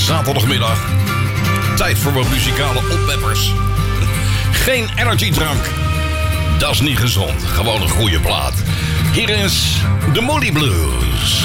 Zaterdagmiddag. Tijd voor wat muzikale oppeppers. Geen energiedrank. Dat is niet gezond. Gewoon een goede plaat. Hier is de Moody Blues.